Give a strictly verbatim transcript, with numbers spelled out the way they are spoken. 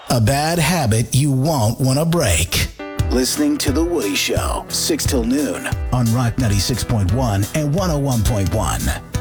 A bad habit you won't want to break. Listening to The Woody Show, six till noon on Rock ninety-six point one and one oh one point one.